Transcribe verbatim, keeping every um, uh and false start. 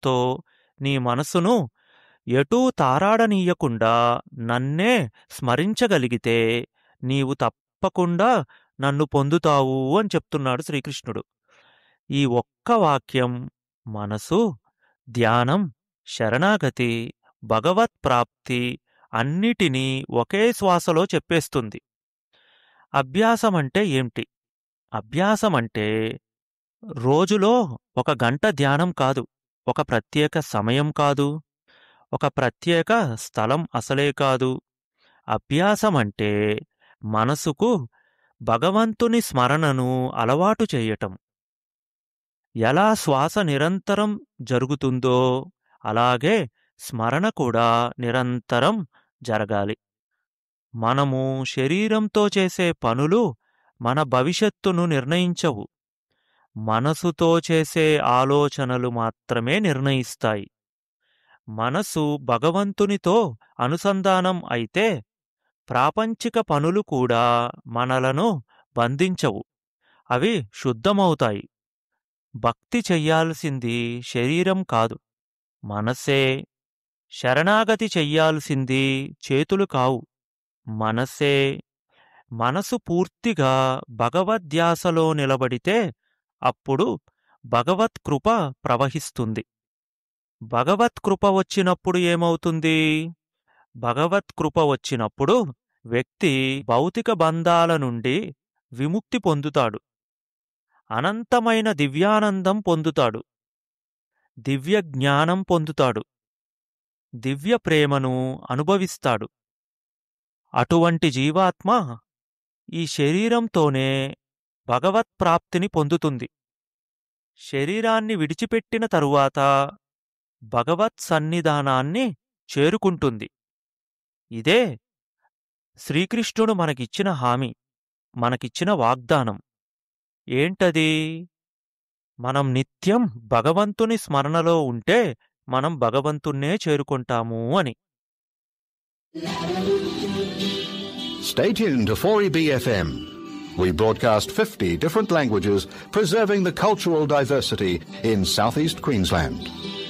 భగవద్భక్తితో నీ మనసును ఎటూ తారాడనీయకుండా నన్నే స్మరించగలిగితే నీవు తప్పకుండా నన్ను పొందుతావు అని చెప్తున్నాడు శ్రీకృష్ణుడు. ఈ ఒక్క వాక్యం మనసు, ధ్యానం, శరణాగతి, భగవత్ ప్రాప్తి అన్నిటినీ ఒకే శ్వాసలో చెప్పేస్తుంది. అభ్యాసమంటే ఏంటి? అభ్యాసమంటే రోజులో ఒక గంట ధ్యానం కాదు, ఒక ప్రత్యేక సమయం కాదు, ఒక ప్రత్యేక స్థలం అసలే కాదు. అభ్యాసమంటే మనసుకు భగవంతుని స్మరణను అలవాటు చేయటం. ఎలా శ్వాస నిరంతరం జరుగుతుందో అలాగే స్మరణ కూడా నిరంతరం జరగాలి. మనము శరీరంతో చేసే పనులు మన భవిష్యత్తును నిర్ణయించవు. మనసుతో చేసే ఆలోచనలు మాత్రమే నిర్ణయిస్తాయి. మనసు భగవంతునితో అనుసంధానం అయితే ప్రాపంచిక పనులు కూడా మనలను బంధించవు, అవి శుద్ధమవుతాయి. భక్తి చెయ్యాల్సింది శరీరం కాదు, మనసే. శరణాగతి చెయ్యాల్సింది చేతులు కావు, మనసే. మనసు పూర్తిగా భగవద్ధ్యాసలో నిలబడితే అప్పుడు భగవత్కృప ప్రవహిస్తుంది. భగవత్కృప వచ్చినప్పుడు ఏమవుతుంది? భగవత్కృప వచ్చినప్పుడు వ్యక్తి భౌతిక బంధాల నుండి విముక్తి పొందుతాడు, అనంతమైన దివ్యానందం పొందుతాడు, దివ్య జ్ఞానం పొందుతాడు, దివ్య ప్రేమను అనుభవిస్తాడు. అటువంటి జీవాత్మ ఈ శరీరంతోనే భగవత్ప్రాప్తిని పొందుతుంది. శరీరాన్ని విడిచిపెట్టిన తరువాత భగవత్ సన్నిధానాన్ని చేరుకుంటుంది. ఇదే శ్రీకృష్ణుడు మనకిచ్చిన హామీ, మనకిచ్చిన వాగ్దానం. ఏంటది? మనం నిత్యం భగవంతుని స్మరణలో ఉంటే మనం భగవంతున్నే చేరుకుంటాము అని. Stay tuned to four E B F M. We broadcast fifty different languages, preserving the cultural diversity in southeast Queensland.